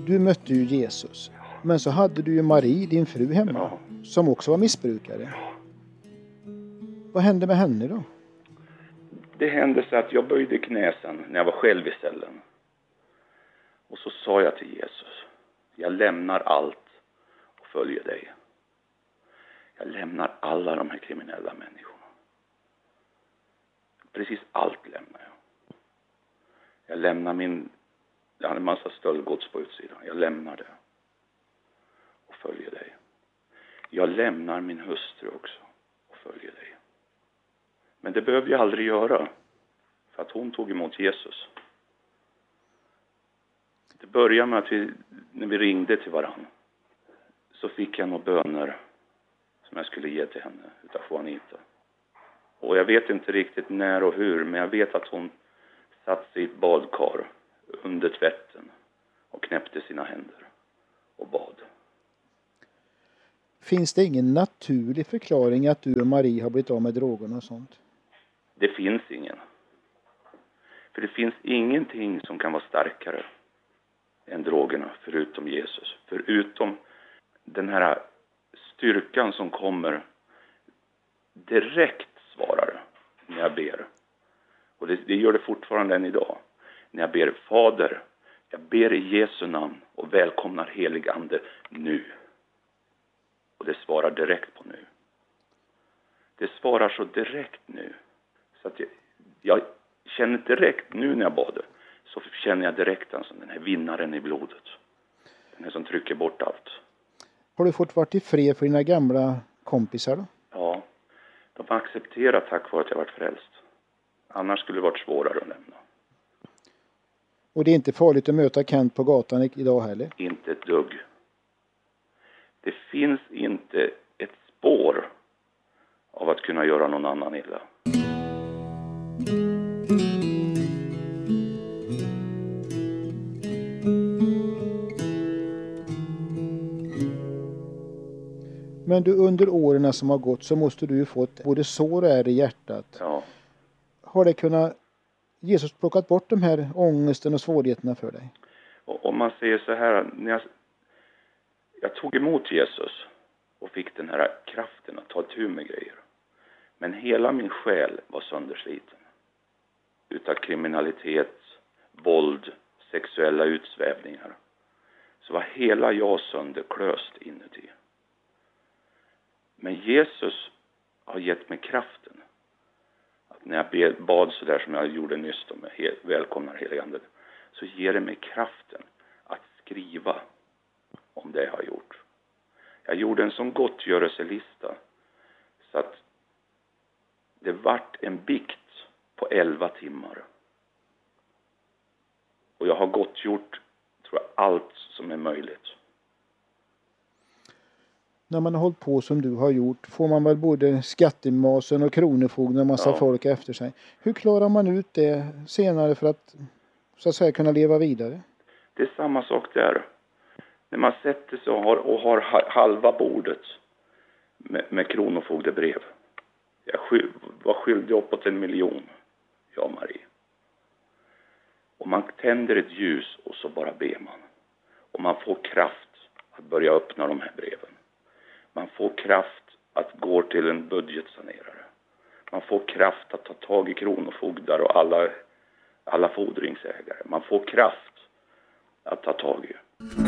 Du mötte ju Jesus. Men så hade du ju Marie, din fru, hemma. Som också var missbrukare. Vad hände med henne då? Det hände så att jag böjde knäsen när jag var själv i cellen. Och så sa jag till Jesus: jag lämnar allt och följer dig. Jag lämnar alla de här kriminella människorna. Precis allt lämnar jag. Jag lämnar jag hade en massa stöldgods på utsidan. Jag lämnar det och följer dig. Jag lämnar min hustru också och följer dig. Men det behövde jag aldrig göra, för att hon tog emot Jesus. Det började med att när vi ringde till varann, så fick jag några böner som jag skulle ge till henne utav Juanita. Och jag vet inte riktigt när och hur, men jag vet att hon satt sig i ett badkar under tvätten och knäppte sina händer och bad. Finns det ingen naturlig förklaring att du och Marie har blivit av med drogerna och sånt? Det finns ingen. För det finns ingenting som kan vara starkare än drogerna förutom Jesus. Förutom den här styrkan som kommer direkt, svarar när jag ber. Och det gör det fortfarande än idag. När jag ber: Fader, jag ber i Jesu namn och välkomnar helig ande nu. Och det svarar direkt på nu. Det svarar så direkt nu. Så att jag känner direkt nu när jag bader, så känner jag direkt alltså den här vinnaren i blodet. Den här som trycker bort allt. Har du fått varit i fred för dina gamla kompisar då? Ja, de har accepterat tack vare att jag varit frälst. Annars skulle det varit svårare att lämna. Och det är inte farligt att möta Kent på gatan idag heller? Inte ett dugg. Det finns inte ett spår av att kunna göra någon annan illa. Men du, under åren som har gått så måste du ju fått både sår och ärr i hjärtat. Ja. Har det kunnat Jesus plockat bort de här ångesten och svårigheterna för dig? Och om man säger så här, när jag tog emot Jesus och fick den här kraften att ta tur med grejer. Men hela min själ var söndersliten. Utav kriminalitet, våld, sexuella utsvävningar. Så var hela jag sönderklöst inuti. Men Jesus har gett mig kraften. Att när jag bad så där som jag gjorde nyss om jag välkomnar helig ande, så ger det mig kraften att skriva om det jag har gjort. Jag gjorde en sån gottgörelselista så att det vart en bikt på 11 timmar. Och jag har gottgjort, tror jag, allt som är möjligt. När man har hållit på som du har gjort får man väl både skattemasen och kronofogden och massa folk efter sig. Hur klarar man ut det senare för att så att säga kunna leva vidare? Det är samma sak där. När man sätter sig och har halva bordet med kronofogdebrev. Jag var skyldig uppåt 1 miljon, jag och Marie. Och man tänder ett ljus och så bara ber man. Och man får kraft att börja öppna de här breven. Man får kraft att gå till en budgetsanerare. Man får kraft att ta tag i kronofogdar och alla fordringsägare. Man får kraft att ta tag i.